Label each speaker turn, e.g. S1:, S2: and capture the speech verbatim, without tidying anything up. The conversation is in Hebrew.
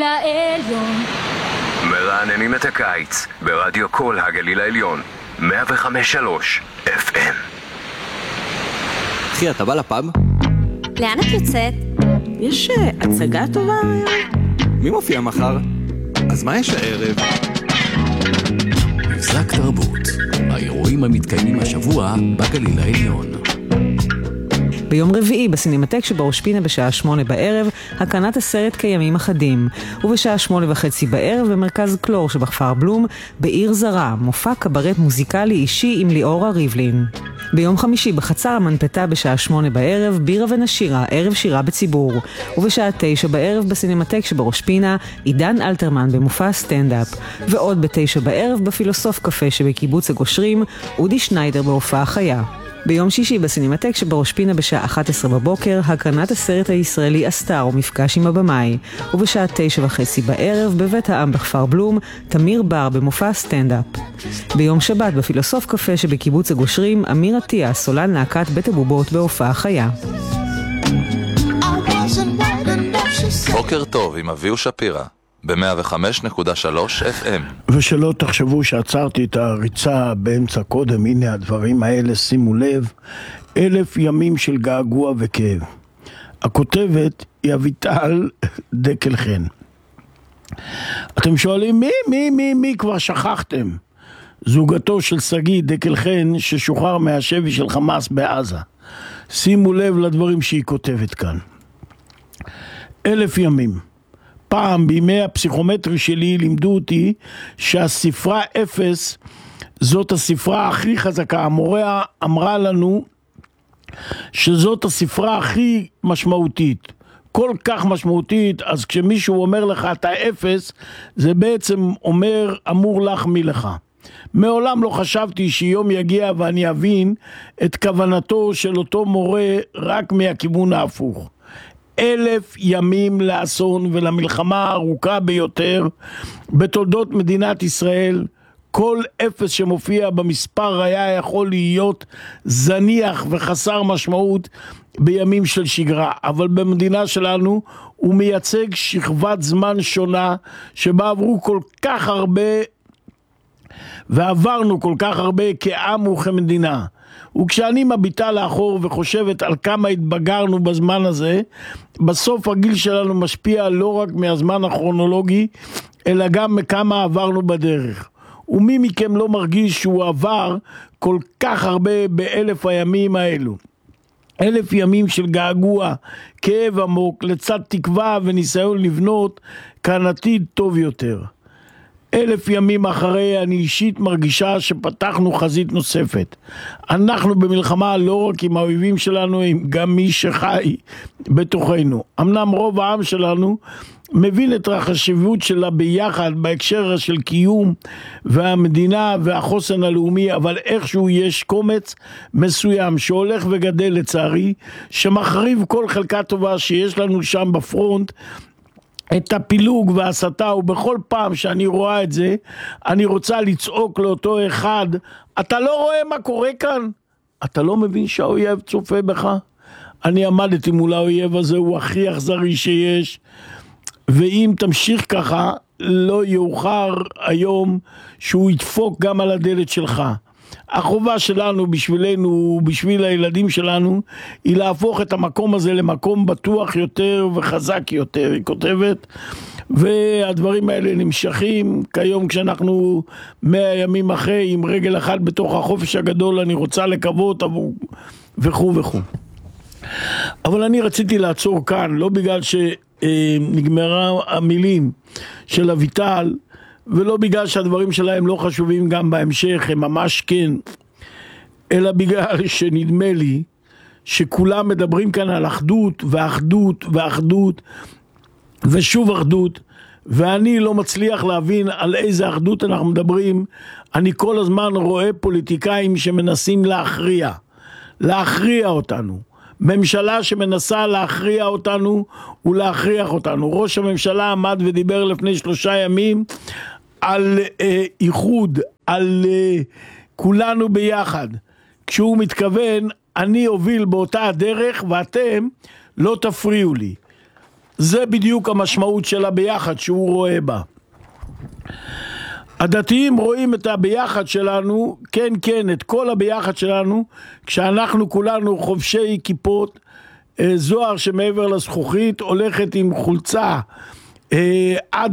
S1: העליון.
S2: מרעננים את הקיץ ברדיו כל הגליל העליון מאה וחמש שלוש אף אם.
S3: אחי, אתה בא לפאב?
S1: לאן את יוצאת?
S4: יש הצגה טובה?
S3: מי מופיע מחר? אז מה יש הערב?
S5: מבזק תרבות, האירועים המתקיימים השבוע בגליל העליון.
S4: ביום רביעי בסינמטק שבראש פינה בשעה שמונה בערב, הקרנת הסרט כימים אחדים, ובשעה שמונה וחצי בערב במרכז קלור שבכפר בלום, בעיר זרה, מופע קברט מוזיקלי אישי עם ליאורה ריבלין. ביום חמישי בחצר המנפתה בשעה שמונה בערב, בירה ונשירה, ערב שירה בציבור, ובשעה תשע בערב בסינמטק שבראש פינה, עידן אלתרמן במופע סטנדאפ, ועוד בתשע בערב בפילוסוף קפה שבקיבוץ הגושרים, אודי שניידר בהופעה חיה. ביום שישי בסינמטק שבראש פינה בשעה אחת עשרה בבוקר, הקרנת הסרט הישראלי אסתר ומפגש עם הבמאי, ובשעה תשע וחצי בערב בבית העם בכפר בלום, תמיר בר במופע סטנדאפ. ביום שבת בפילוסוף קפה שבקיבוץ הגושרים, אמיר עטיה, סולן להקת בית הבובות בהופעה חיה.
S6: בוקר טוב עם אביהו שפירא ב-מאה וחמש נקודה שלוש אף אם.
S7: ושלא תחשבו שעצרתי את הריצה באמצע קודם. הנה הדברים האלה, שימו לב. אלף ימים של געגוע וכאב. הכותבת היא אביטל דקל חן. אתם שואלים מי, מי, מי, מי כבר שכחתם? זוגתו של סגי דקל חן ששוחרר מהשבי של חמאס בעזה. שימו לב לדברים שהיא כותבת כאן. אלף ימים. פעם בימי הפסיכומטרי שלי לימדו אותי שהספרה אפס זאת הספרה הכי חזקה. המורה אמרה לנו שזאת הספרה הכי משמעותית, כל כך משמעותית. אז כשמישהו אומר לך אתה אפס, זה בעצם אומר אמור להחמיא לך. מעולם לא חשבתי שיום יגיע ואני אבין את כוונתו של אותו מורה רק מהכיוון ההפוך. אלף ימים לאסון ולמלחמה הארוכה ביותר בתולדות מדינת ישראל. כל אפס שמופיע במספר היה יכול להיות זניח וחסר משמעות בימים של שגרה, אבל במדינה שלנו הוא מייצג שכבת זמן שונה שבה עברו כל כך הרבה ועברנו כל כך הרבה כעם וכמדינה. וכשאני מביטה לאחור וחושבת על כמה התבגרנו בזמן הזה, בסוף הגיל שלנו משפיע לא רק מהזמן הכרונולוגי, אלא גם מכמה עברנו בדרך. ומי מכם לא מרגיש שהוא עבר כל כך הרבה באלף הימים האלו? אלף ימים של געגוע, כאב עמוק, לצד תקווה וניסיון לבנות כאן עתיד טוב יותר. אלף ימים אחרי אני אישית מרגישה שפתחנו חזית נוספת. אנחנו במלחמה לא רק עם האויבים שלנו, עם גם מי שחי בתוכנו. אמנם רוב העם שלנו מבין את החשיבות שלה ביחד בהקשר של קיום והמדינה והחוסן הלאומי, אבל איכשהו יש קומץ מסוים שהולך וגדל לצערי, שמחריב כל חלקה טובה שיש לנו שם בפרונט, את הפילוג והסתה. ובכל פעם שאני רואה את זה, אני רוצה לצעוק לאותו אחד, אתה לא רואה מה קורה כאן? אתה לא מבין שהאויב צופה בך? אני עמדתי מול האויב הזה, הוא הכי אכזרי שיש, ואם תמשיך ככה, לא יאוחר היום שהוא ידפוק גם על הדלת שלך. החובה שלנו בשבילנו, בשביל הילדים שלנו, היא להפוך את המקום הזה למקום בטוח יותר וחזק יותר, היא כותבת. והדברים האלה נמשכים כיום כשאנחנו מאה ימים אחרי, עם רגל אחת בתוך החופש הגדול, אני רוצה לקוות עבור וכו' וכו'. אבל אני רציתי לעצור כאן, לא בגלל שנגמרה המילים של אביטל, ולא בגלל שהדברים שלהם לא חשובים גם בהמשך, הם ממש כן, אלא בגלל שנדמה לי שכולם מדברים כאן על אחדות ואחדות ואחדות ושוב אחדות, ואני לא מצליח להבין על איזה אחדות אנחנו מדברים. אני כל הזמן רואה פוליטיקאים שמנסים להכריע, להכריע אותנו. ממשלה שמנסה להכריע אותנו ולהכריח אותנו. ראש הממשלה עמד ודיבר לפני שלושה ימים על אה, איחוד, על אה, כולנו ביחד. כשהוא מתכוון, אני אוביל באותה הדרך ואתם לא תפריעו לי. זה בדיוק המשמעות של הביחד שהוא רואה בה. הדתיים רואים את הביחד שלנו, כן כן, את כל הביחד שלנו, כשאנחנו כולנו חובשי כיפות, זוהר שמעבר לזכוכית הולכת עם חולצה עד